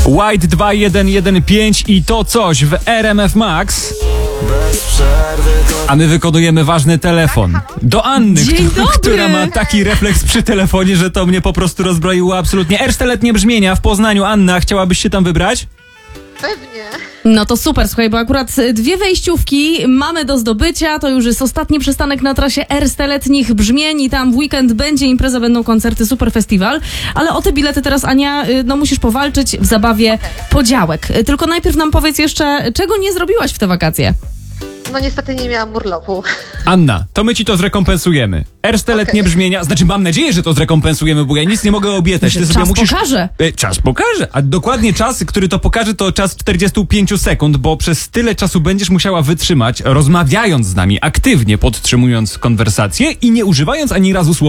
White 2115 i to coś w RMF Max. A my wykonujemy ważny telefon do Anny, która ma taki refleks przy telefonie, że to mnie po prostu rozbroiło absolutnie. R100-letnie brzmienia w Poznaniu. Anna, chciałabyś się tam wybrać? Pewnie. No to super, słuchaj, bo akurat 2 wejściówki mamy do zdobycia, to już jest ostatni przystanek na trasie R100-letnich brzmień i tam w weekend będzie impreza, będą koncerty, super festiwal, ale o te bilety teraz, Ania, no musisz powalczyć w zabawie Podziałek. Tylko najpierw nam powiedz jeszcze, czego nie zrobiłaś w te wakacje? No niestety nie miałam urlopu. Anna, to my ci to zrekompensujemy. R100-letnie brzmienia, znaczy mam nadzieję, że to zrekompensujemy, bo ja nic nie mogę obiecać. Ty sobie musisz... pokaże. Czas pokaże, a dokładnie czas, który to pokaże, to czas 45 sekund, bo przez tyle czasu będziesz musiała wytrzymać, rozmawiając z nami, aktywnie podtrzymując konwersację i nie używając ani razu słowa